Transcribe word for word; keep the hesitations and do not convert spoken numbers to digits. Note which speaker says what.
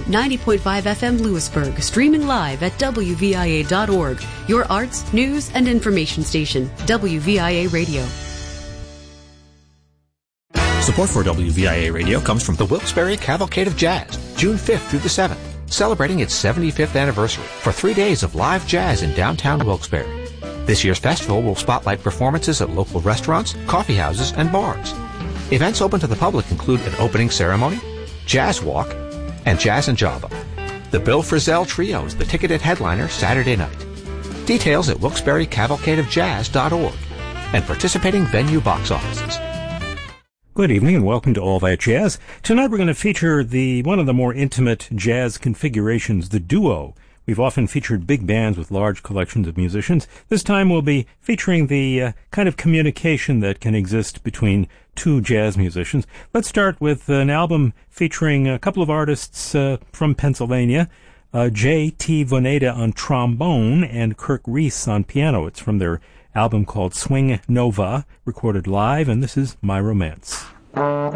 Speaker 1: ninety point five F M Lewisburg, streaming live at W V I A dot org. Your arts, news, and information station, W V I A Radio.
Speaker 2: Support for W V I A Radio comes from the Wilkes-Barre Cavalcade of Jazz, June fifth through the seventh, celebrating its seventy-fifth anniversary for three days of live jazz in downtown Wilkes-Barre. This year's festival will spotlight performances at local restaurants, coffee houses, and bars. Events open to the public include an opening ceremony, jazz walk, and jazz and Java. The Bill Frisell Trio is the ticketed headliner Saturday night. Details at wilkes barre cavalcade of jazz dot org and participating venue box offices.
Speaker 3: Good evening and welcome to All That Jazz. Tonight we're going to feature the one of the more intimate jazz configurations, the duo. We've often featured big bands with large collections of musicians. This time we'll be featuring the uh, kind of communication that can exist between two jazz musicians. Let's start with an album featuring a couple of artists uh, from Pennsylvania, uh, J T Voneda on trombone and Kirk Reese on piano. It's from their album called Swing Nova, recorded live, and this is My Romance.